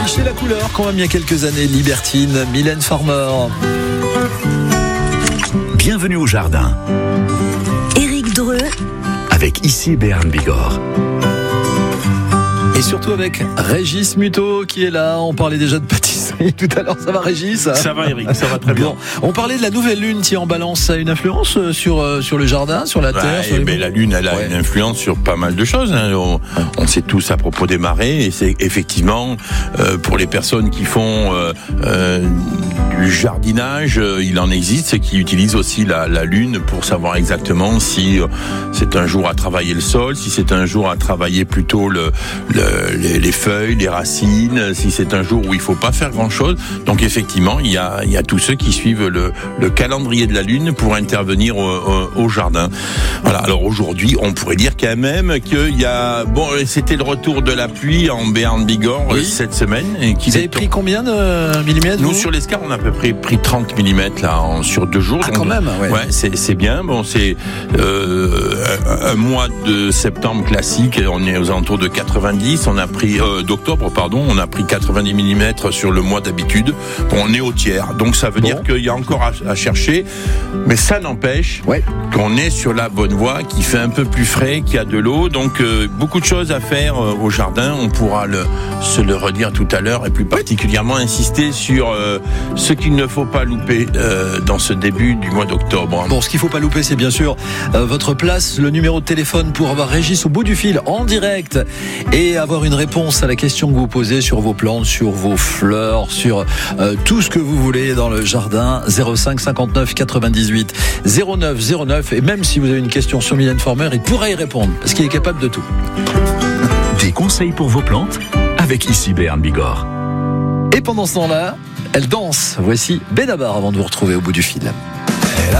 afficher la couleur quand même il y a quelques années. Libertine, Mylène Farmer. Bienvenue au jardin. Éric Dreux. Avec ici Béarn Bigorre. Et surtout avec Régis Muto qui est là. On parlait déjà de pâtisserie tout à l'heure. Ça va Régis? Ça va Eric, ça va très bien. On parlait de la nouvelle lune qui en balance. Ça a une influence sur le jardin, sur la terre, sur les la lune, elle a une influence sur pas mal de choses. On sait tous à propos des marées. Et c'est effectivement pour les personnes qui font du jardinage, il en existe qui utilisent aussi la lune pour savoir exactement si c'est un jour à travailler le sol, si c'est un jour à travailler plutôt les feuilles, les racines, si c'est un jour où il faut pas faire grand chose. Donc effectivement, il y a tous ceux qui suivent le calendrier de la lune pour intervenir au jardin. Voilà. Alors aujourd'hui, on pourrait dire quand même qu'il y a, c'était le retour de la pluie en Béarn Bigorre cette semaine. Et vous avez pris combien de millimètres? Nous, sur l'Escar, on a à peu près pris 30 mm là, sur 2 jours. Ah, donc, quand même, ouais. Ouais, c'est bien. Bon, c'est un mois de septembre classique. On est aux alentours de 90. On a pris d'octobre, pardon. On a pris 90 mm sur le mois d'habitude. Bon, on est au tiers. Donc ça veut dire qu'il y a encore à chercher. Mais ça n'empêche qu'on est sur la bonne voie, qu'il fait un peu plus frais, qu'il y a de l'eau. Donc beaucoup de choses à faire au jardin. On pourra se le redire tout à l'heure et plus particulièrement insister sur ce qu'il ne faut pas louper dans ce début du mois d'octobre. Bon, ce qu'il ne faut pas louper, c'est bien sûr votre place, le numéro de téléphone pour avoir Régis au bout du fil en direct et avoir une réponse à la question que vous posez sur vos plantes, sur vos fleurs, sur tout ce que vous voulez dans le jardin. 05 59 98 09 09. Et même si vous avez une question sur Mylène Farmer, il pourra y répondre parce qu'il est capable de tout. Des conseils pour vos plantes avec ici Béarn Bigorre. Et pendant ce temps-là, elle danse. Voici Benabar avant de vous retrouver au bout du fil.